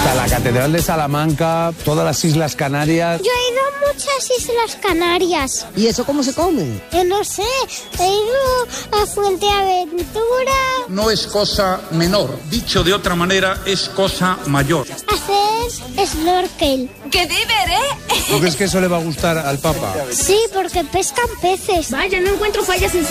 Está la Catedral de Salamanca, todas las Islas Canarias. Yo he ido a muchas Islas Canarias. ¿Y eso cómo se come? No sé, he ido a Fuerteventura. No es cosa menor, dicho de otra manera, es cosa mayor. Hacer snorkel. ¡Qué diver, ¿Tú crees que eso le va a gustar al Papa? Sí, porque pescan peces. Vaya, no encuentro fallas en su